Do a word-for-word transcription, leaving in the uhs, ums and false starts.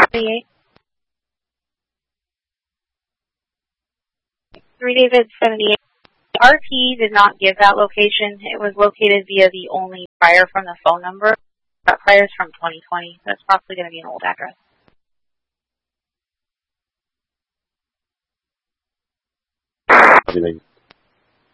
seventy-eight. Three David seventy-eight. R P did not give that location. It was located via the only prior from the phone number. That prior is from twenty twenty. That's probably going to be an old address. Everything.